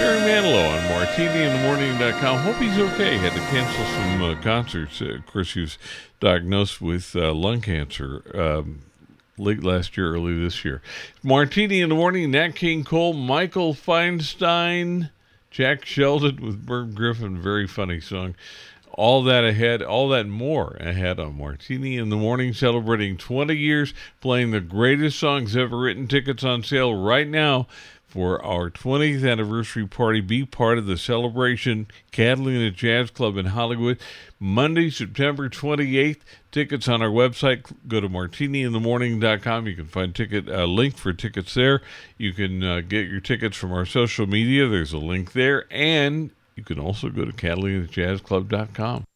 Barry Manilow on MartiniInTheMorning.com. Hope he's okay. Had to cancel some concerts. Of course, he was diagnosed with lung cancer late last year, early this year. Martini in the Morning, Nat King Cole, Michael Feinstein, Jack Sheldon with Merv Griffin. Very funny song. All that ahead, all that more ahead on Martini in the Morning, celebrating 20 years, playing the greatest songs ever written. Tickets on sale right now for our 20th anniversary party. Be part of the celebration. Catalina Jazz Club in Hollywood, Monday, September 28th. Tickets on our website. Go to martiniinthemorning.com. You can find a link for tickets there. You can get your tickets from our social media. There's a link there. And you can also go to CatalinaJazzClub.com.